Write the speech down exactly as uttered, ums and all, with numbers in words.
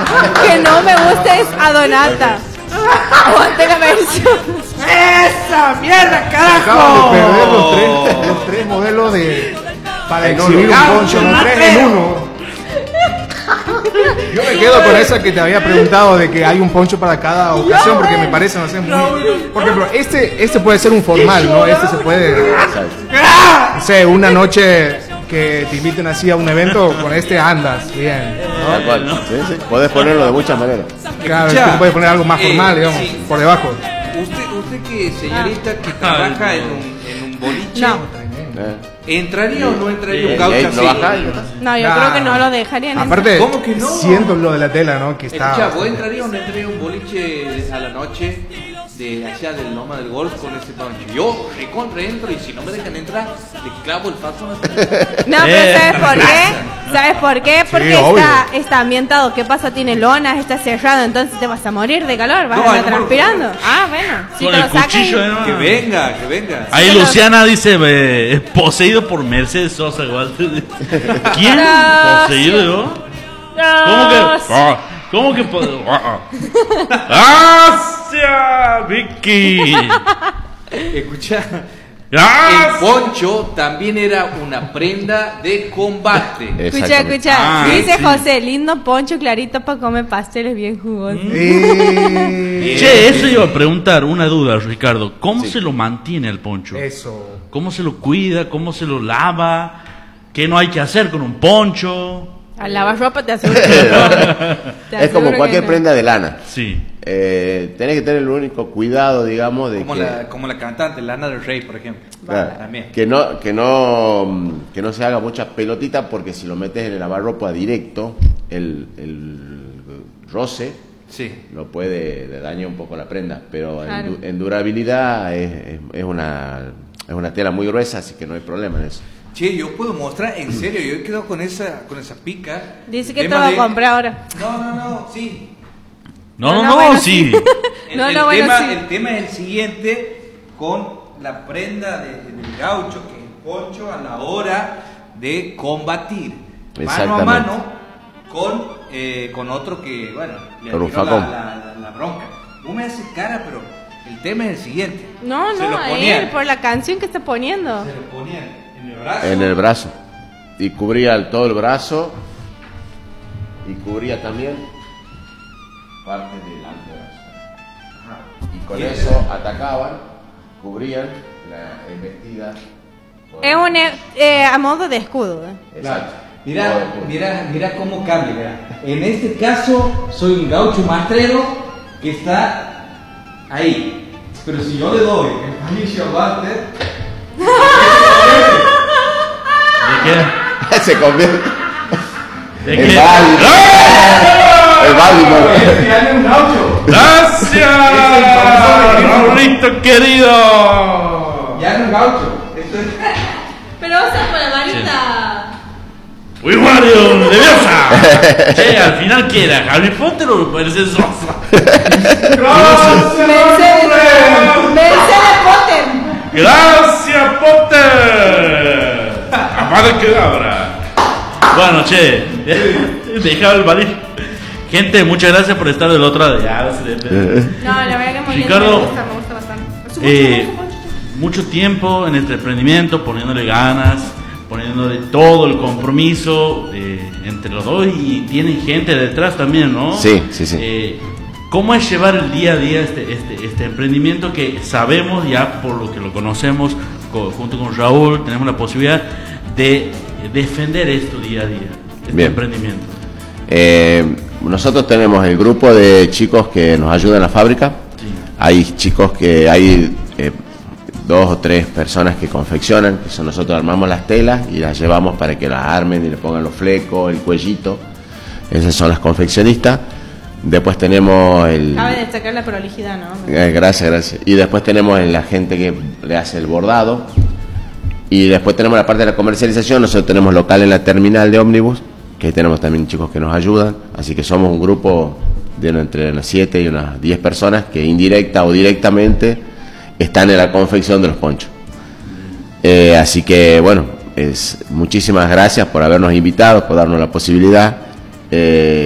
que no me gusta es a Donata. Aguante la versión. ¡Esa mierda, carajo! Acabo de perder los tres, los tres modelos de para exhibir un poncho, no tres en uno. Yo me quedo con esa que te había preguntado de que hay un poncho para cada ocasión porque me parece, no sé, muy... Por ejemplo, este, este puede ser un formal, ¿no? Este se puede... No sé, una noche que te inviten así a un evento, con este andas bien, ¿no? Tal cual. Sí, sí. Podés ponerlo de muchas maneras. Claro, tú puedes poner algo más formal, eh, digamos, sí. por debajo. Usted, usted que señorita que trabaja en un, en un boliche, No. Eh. ¿entraría o no entraría Eh, un gaucho eh, así? ¿no baja? No, yo Nah. creo que no lo dejarían. Aparte, ¿Cómo que no? siento lo de la tela, ¿no? Que está... Escucha, ¿vos entrarías o no entrarías a un boliche a la noche de allá del Loma del Golf con ese poncho? Yo recontra entro y si no me dejan entrar, le clavo el paso. No, pero Eh. ¿sabes por qué? ¿Sabes por qué? Porque obvio. está, está ambientado. ¿Qué pasa? Tiene lonas, está cerrado, entonces te vas a morir de calor, vas No, a estar no, transpirando. Ah, bueno. Si Con te el lo sacan. cuchillo, ¿eh? Que venga, que venga. Ahí Pero- Luciana dice, eh, poseído por Mercedes Sosa. Igual. ¿Quién? Gracias. ¿Poseído yo? ¿Cómo Dios. que? Ah, ¿Cómo que? po- ah, ah. ¡Gracias, Vicky! Escucha, el ¡Gracias! poncho también era una prenda de combate. Escucha, Exactamente. escucha. Ah, Dice sí. José, lindo poncho clarito para comer pasteles bien jugosos. Eh, Che, eso iba a preguntar, una duda, Ricardo. ¿Cómo se lo mantiene el poncho? Eso. ¿Cómo se lo cuida? ¿Cómo se lo lava? ¿Qué no hay que hacer con un poncho? Al lavarropa te aseguro que no. Te Es como aseguro que cualquier no. prenda de lana. Sí. Eh, tenés que tener el único cuidado, digamos, de Como que, la, como la cantante Lana del Rey, por ejemplo. claro, También. que no que no que no se haga muchas pelotitas, porque si lo metes en el lavarropa directo, el, el roce Sí. lo puede le daña un poco la prenda, pero en Claro. du- en, durabilidad es, es, es una es una tela muy gruesa, así que no hay problema en eso. Che, yo puedo mostrar, en serio, yo he quedado con esa, con esa pica. Dice El que te tema va a de- comprar ahora. No, no, no, sí. No, No, no, no, no, bueno, sí. El, No, el no, bueno, tema, sí. el tema es el siguiente, con la prenda de- del gaucho, que es el poncho, a la hora de combatir. Mano a Exactamente. mano con, eh, con otro que, bueno, le Con un tiró la, facón. la, la, la bronca. Vos me haces cara, pero el tema es el siguiente. No, Se no, lo a ponían, él, por la canción que está poniendo. se lo ponían en el brazo. En el brazo. Y cubría el- todo el brazo. Y cubría también parte del antebrazo. Ajá. Y con Y eso atacaban, cubrían la embestida. Es un eh, eh, a modo de escudo. eh. Exacto. Mira, mira, mira cómo cambia. Mira. En este caso, soy un gaucho mastrero que está ahí. Pero si yo le doy el Panicio Buster, ¿De qué? Se convierte. ¿De El qué? Bali. El Bali, este año es un gaucho. ¡Gracias! Raulito querido. Ya no es un gaucho. Esto es. Pero usa con la varita. ¡Uy, Mario! ¡Leviosa! Che, al final, ¿qué era? ¿Harry Potter o Mercedes Sosa? Mercedes, Mercedes Potter. ¡Gracias, Potter! ¡Amada quedabra! Bueno, che, dejaba el balín. Gente, muchas gracias por estar del otro lado. Ya, No, la verdad que muy lindo. Ricardo, Me gusta, me gusta bastante. Su Eh, poncho, su poncho, su poncho. mucho tiempo en este emprendimiento, poniéndole ganas, poniéndole todo el compromiso eh, entre los dos, y tienen gente detrás también, ¿no? Sí, sí, sí. Eh, ¿Cómo es llevar el día a día este, este, este emprendimiento que sabemos ya por lo que lo conocemos co- junto con Raúl, tenemos la posibilidad de defender esto día a día, este Bien. emprendimiento? Eh, nosotros tenemos el grupo de chicos que nos ayudan en la fábrica. Sí. Hay chicos que hay eh, dos o tres personas que confeccionan, que son nosotros armamos las telas y las llevamos para que las armen y le pongan los flecos, el cuellito. Esas son las confeccionistas. Después tenemos el... Cabe destacar la prolijidad, ¿no? Eh, Gracias, gracias. Y después tenemos la gente que le hace el bordado. Y después tenemos la parte de la comercialización. Nosotros tenemos local en la terminal de ómnibus, que ahí tenemos también chicos que nos ayudan. Así que somos un grupo de una- entre unas siete y unas diez personas que indirecta o directamente están en la confección de los ponchos. Eh, así que bueno, es, muchísimas gracias por habernos invitado, por darnos la posibilidad. Eh,